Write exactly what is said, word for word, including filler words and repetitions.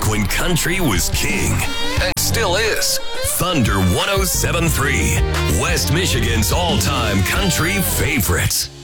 when country was king. And still is. Thunder one oh seven point three, West Michigan's all-time country favorite.